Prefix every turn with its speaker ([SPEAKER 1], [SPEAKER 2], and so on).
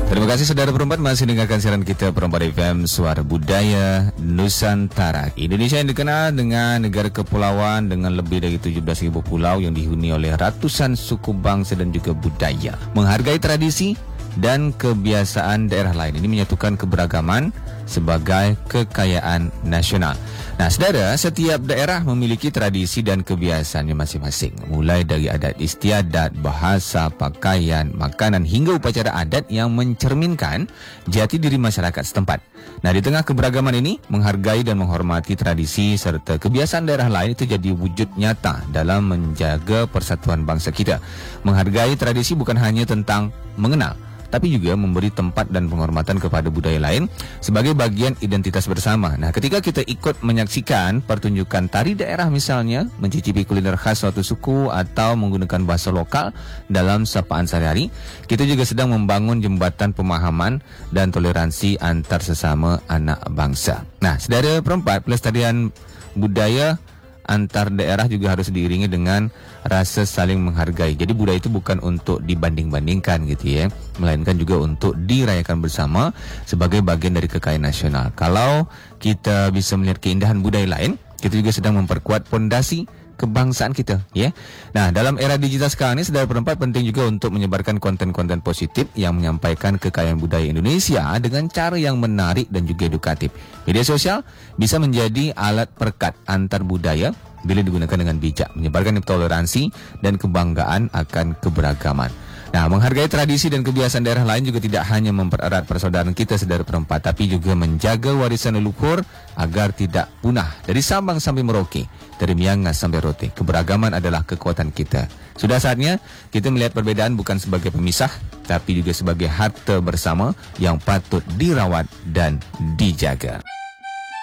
[SPEAKER 1] Terima kasih saudara perempat masih dengarkan siaran kita Perempat FM Suara Budaya Nusantara. Indonesia yang dikenal dengan negara kepulauan dengan lebih dari 17.000 pulau yang dihuni oleh ratusan suku bangsa dan juga budaya. Menghargai tradisi dan kebiasaan daerah lain. Ini menyatukan keberagaman sebagai kekayaan nasional. Nah, saudara, setiap daerah memiliki tradisi dan kebiasaannya masing-masing. Mulai dari adat istiadat, bahasa, pakaian, makanan, hingga upacara adat yang mencerminkan jati diri masyarakat setempat. Nah, di tengah keberagaman ini, menghargai dan menghormati tradisi serta kebiasaan daerah lain itu jadi wujud nyata dalam menjaga persatuan bangsa kita. Menghargai tradisi bukan hanya tentang mengenal, tapi juga memberi tempat dan penghormatan kepada budaya lain sebagai bagian identitas bersama. Nah, ketika kita ikut menyaksikan pertunjukan tari daerah misalnya, mencicipi kuliner khas suatu suku atau menggunakan bahasa lokal dalam sapaan sehari-hari, kita juga sedang membangun jembatan pemahaman dan toleransi antar sesama anak bangsa. Nah, saudara perempat, pelestarian budaya antar daerah juga harus diiringi dengan rasa saling menghargai. Jadi budaya itu bukan untuk dibanding-bandingkan gitu ya, melainkan juga untuk dirayakan bersama sebagai bagian dari kekayaan nasional. Kalau kita bisa melihat keindahan budaya lain, kita juga sedang memperkuat pondasi kebangsaan kita, ya. Nah, dalam era digital sekarang ini, saudara perempat, penting juga untuk menyebarkan konten-konten positif yang menyampaikan kekayaan budaya Indonesia dengan cara yang menarik dan juga edukatif. Media sosial bisa menjadi alat perekat antar budaya bila digunakan dengan bijak, menyebarkan toleransi dan kebanggaan akan keberagaman. Nah, menghargai tradisi dan kebiasaan daerah lain juga tidak hanya mempererat persaudaraan kita, saudara perempat, tapi juga menjaga warisan leluhur agar tidak punah. Dari Sabang sampai Merauke, dari Miangas sampai Rote, keberagaman adalah kekuatan kita. Sudah saatnya kita melihat perbedaan bukan sebagai pemisah, tapi juga sebagai harta bersama yang patut dirawat dan dijaga.